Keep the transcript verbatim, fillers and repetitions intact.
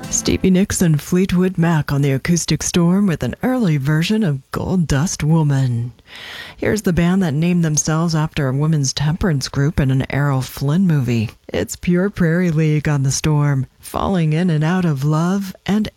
Stevie Nicks and Fleetwood Mac on the Acoustic Storm with an early version of Gold Dust Woman. Here's the band that named themselves after a women's temperance group in an Errol Flynn movie. It's Pure Prairie League on the Storm, falling in and out of love and